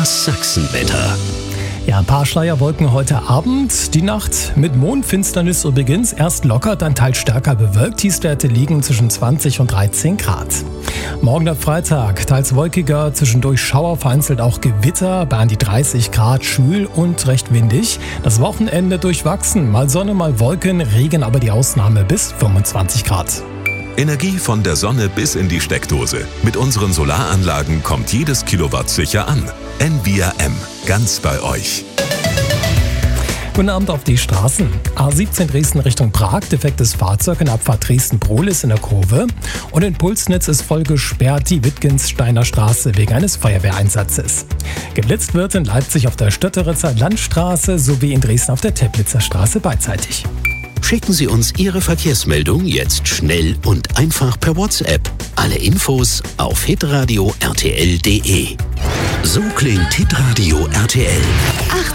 Das Sachsenwetter. Ja, ein paar Schleierwolken heute Abend. Die Nacht mit Mondfinsternis übrigens. Erst locker, dann teils stärker bewölkt. Tiefstwerte liegen zwischen 20 und 13 Grad. Morgen der Freitag, teils wolkiger, zwischendurch Schauer, vereinzelt auch Gewitter, bei an die 30 Grad, schwül und recht windig. Das Wochenende durchwachsen, mal Sonne, mal Wolken, Regen aber die Ausnahme bis 25 Grad. Energie von der Sonne bis in die Steckdose. Mit unseren Solaranlagen kommt jedes Kilowatt sicher an. Envia M. Ganz bei euch. Guten Abend auf die Straßen. A17 Dresden Richtung Prag, defektes Fahrzeug in Abfahrt Dresden-Prohlis in der Kurve. Und in Pulsnitz ist voll gesperrt die Wittgensteiner Straße wegen eines Feuerwehreinsatzes. Geblitzt wird in Leipzig auf der Stötteritzer Landstraße sowie in Dresden auf der Teplitzer Straße beidseitig. Schicken Sie uns Ihre Verkehrsmeldung jetzt schnell und einfach per WhatsApp. Alle Infos auf hitradio rtl.de. So klingt Hitradio RTL.